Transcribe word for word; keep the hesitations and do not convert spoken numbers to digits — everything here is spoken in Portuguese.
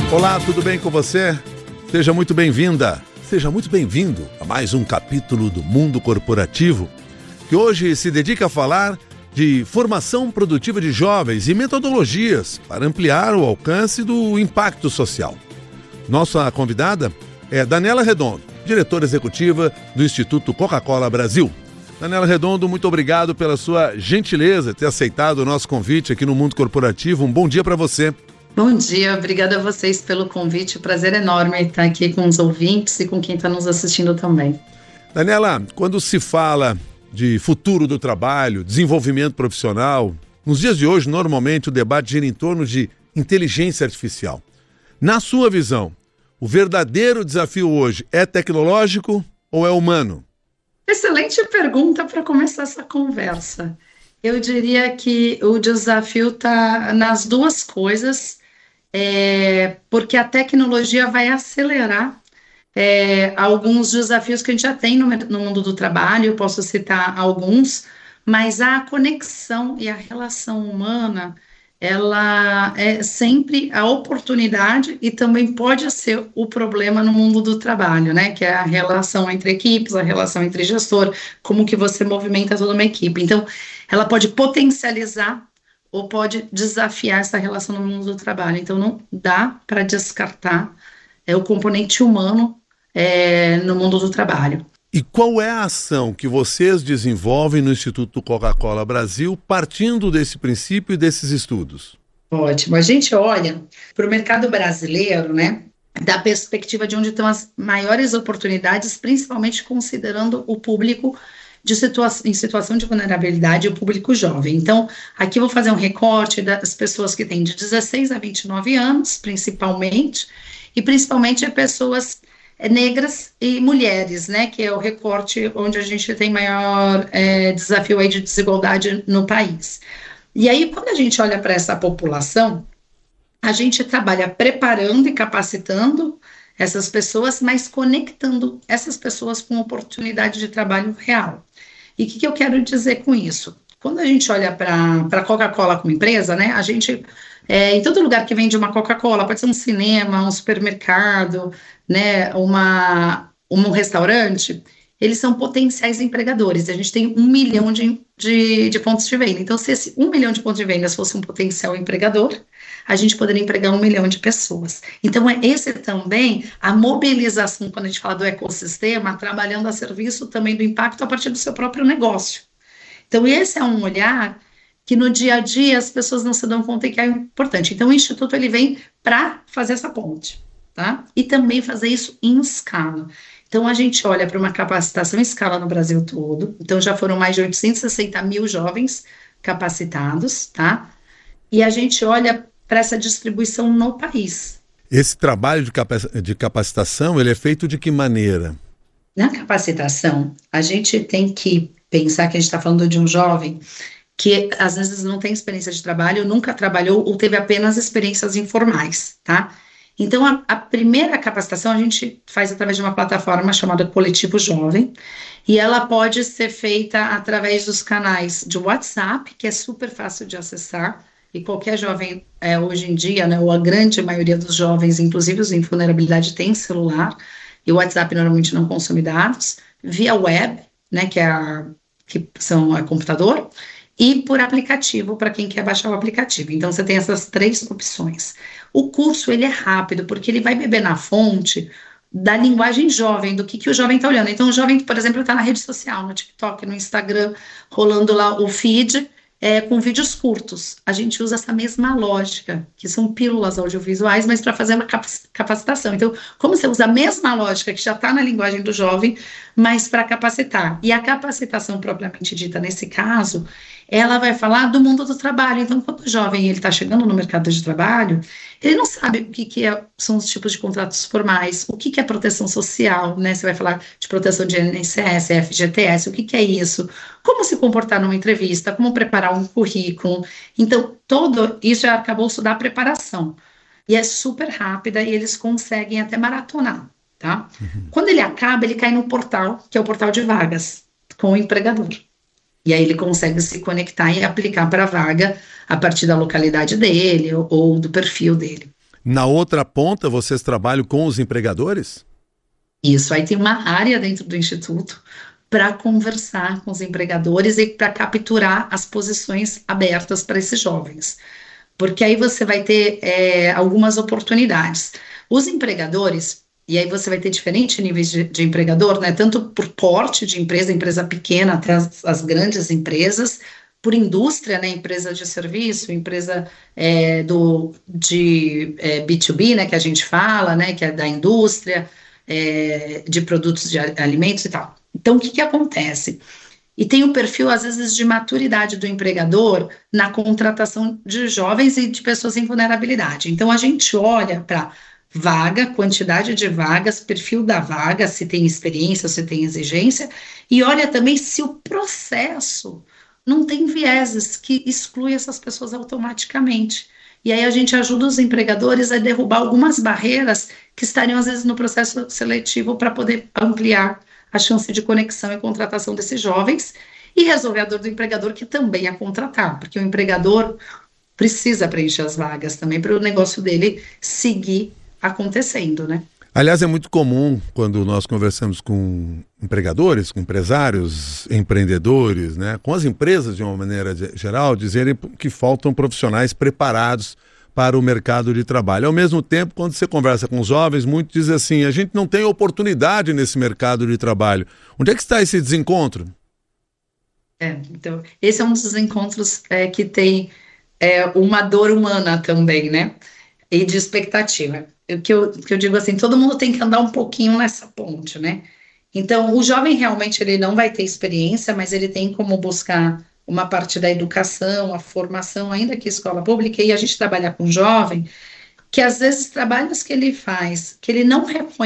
Olá, tudo bem com você? Seja muito bem-vinda, seja muito bem-vindo a mais um capítulo do Mundo Corporativo, que hoje se dedica a falar de formação produtiva de jovens e metodologias para ampliar o alcance do impacto social. Nossa convidada é Daniela Redondo, diretora executiva do Instituto Coca-Cola Brasil. Daniela Redondo, muito obrigado pela sua gentileza de ter aceitado o nosso convite aqui no Mundo Corporativo. Um bom dia para você. Bom dia, obrigada a vocês pelo convite, prazer enorme estar aqui com os ouvintes e com quem está nos assistindo também. Daniela, quando se fala de futuro do trabalho, desenvolvimento profissional, nos dias de hoje, normalmente, o debate gira em torno de inteligência artificial. Na sua visão, o verdadeiro desafio hoje é tecnológico ou é humano? Excelente pergunta para começar essa conversa. Eu diria que o desafio está nas duas coisas, é, porque a tecnologia vai acelerar é, alguns desafios que a gente já tem no, no mundo do trabalho. Eu posso citar alguns, mas a conexão e a relação humana, ela é sempre a oportunidade e também pode ser o problema no mundo do trabalho, né? Que é a relação entre equipes, a relação entre gestor, como que você movimenta toda uma equipe. Então, ela pode potencializar ou pode desafiar essa relação no mundo do trabalho. Então, não dá para descartar é, o componente humano é, no mundo do trabalho. E qual é a ação que vocês desenvolvem no Instituto Coca-Cola Brasil partindo desse princípio e desses estudos? Ótimo. A gente olha para o mercado brasileiro, né, da perspectiva de onde estão as maiores oportunidades, principalmente considerando o público de situa- em situação de vulnerabilidade, o público jovem. Então, aqui eu vou fazer um recorte das pessoas que têm de dezesseis a vinte e nove anos, principalmente, e principalmente é pessoas negras e mulheres, né, que é o recorte onde a gente tem maior é, desafio aí de desigualdade no país. E aí, quando a gente olha para essa população, a gente trabalha preparando e capacitando essas pessoas, mas conectando essas pessoas com oportunidade de trabalho real. E o que, que eu quero dizer com isso? Quando a gente olha para a Coca-Cola como empresa, né, a gente, é, em todo lugar que vende uma Coca-Cola, pode ser um cinema, um supermercado, né, uma, um restaurante, eles são potenciais empregadores. A gente tem um milhão de, de, de pontos de venda. Então, se esse um milhão de pontos de vendas fosse um potencial empregador, a gente poderia empregar um milhão de pessoas. Então, é esse também a mobilização, quando a gente fala do ecossistema, trabalhando a serviço também do impacto a partir do seu próprio negócio. Então, esse é um olhar que no dia a dia as pessoas não se dão conta que é importante. Então, o Instituto ele vem para fazer essa ponte, tá? E também fazer isso em escala. Então, a gente olha para uma capacitação em escala no Brasil todo. Então, já foram mais de oitocentos e sessenta mil jovens capacitados, tá? E a gente olha para essa distribuição no país. Esse trabalho de, capac- de capacitação, ele é feito de que maneira? Na capacitação, a gente tem que pensar que a gente está falando de um jovem que às vezes não tem experiência de trabalho, nunca trabalhou ou teve apenas experiências informais, tá? Então, a, a primeira capacitação a gente faz através de uma plataforma chamada Coletivo Jovem, e ela pode ser feita através dos canais de WhatsApp, que é super fácil de acessar, e qualquer jovem, é, hoje em dia, né, ou a grande maioria dos jovens, inclusive os em vulnerabilidade, tem celular, e o WhatsApp normalmente não consome dados, via web, né, que, é a, que são a computador, e por aplicativo, para quem quer baixar o aplicativo. Então, você tem essas três opções. O curso, ele é rápido, porque ele vai beber na fonte da linguagem jovem, do que, que o jovem está olhando. Então, o jovem, por exemplo, está na rede social, no TikTok, no Instagram, rolando lá o feed, É, com vídeos curtos. A gente usa essa mesma lógica, que são pílulas audiovisuais, mas para fazer uma capacitação. Então, como você usa a mesma lógica que já está na linguagem do jovem, mas para capacitar. E a capacitação propriamente dita, nesse caso, ela vai falar do mundo do trabalho. Então, quando o jovem está chegando no mercado de trabalho, ele não sabe o que, que é, são os tipos de contratos formais, o que, que é proteção social, né? Você vai falar de proteção de I N S S, F G T S, o que, que é isso? Como se comportar numa entrevista, como preparar um currículo. Então, todo isso é arcabouço da preparação. E é super rápida e eles conseguem até maratonar, tá? Uhum. Quando ele acaba, ele cai no portal, que é o portal de vagas, com o empregador. E aí ele consegue se conectar e aplicar para a vaga a partir da localidade dele ou, ou do perfil dele. Na outra ponta, vocês trabalham com os empregadores? Isso, aí tem uma área dentro do Instituto para conversar com os empregadores e para capturar as posições abertas para esses jovens. Porque aí você vai ter é, algumas oportunidades. Os empregadores, e aí você vai ter diferentes níveis de, de empregador, né? Tanto por porte de empresa, empresa pequena até as, as grandes empresas, por indústria, né? Empresa de serviço, empresa é, do, de é, B dois B, né? Que a gente fala, né? Que é da indústria, é, de produtos de alimentos e tal. Então, o que que acontece? E tem o perfil, às vezes, de maturidade do empregador na contratação de jovens e de pessoas em vulnerabilidade. Então, a gente olha para vaga, quantidade de vagas, perfil da vaga, se tem experiência, se tem exigência, e olha também se o processo não tem vieses que exclui essas pessoas automaticamente. E aí a gente ajuda os empregadores a derrubar algumas barreiras que estariam, às vezes, no processo seletivo para poder ampliar a chance de conexão e contratação desses jovens, e resolver a dor do empregador, que também é contratar, porque o empregador precisa preencher as vagas também para o negócio dele seguir acontecendo, né? Aliás, é muito comum quando nós conversamos com empregadores, com empresários, empreendedores, né, com as empresas de uma maneira geral, dizerem que faltam profissionais preparados para o mercado de trabalho. Ao mesmo tempo, quando você conversa com os jovens, muitos dizem assim, a gente não tem oportunidade nesse mercado de trabalho. Onde é que está esse desencontro? É, então, esse é um dos desencontros é, que tem é, uma dor humana também, né? E de expectativa. O que eu, que eu digo assim, todo mundo tem que andar um pouquinho nessa ponte, né? Então, o jovem realmente ele não vai ter experiência, mas ele tem como buscar uma parte da educação, a formação, ainda que escola pública, e a gente trabalha com jovem, que às vezes trabalhos que ele faz, que ele não reconhece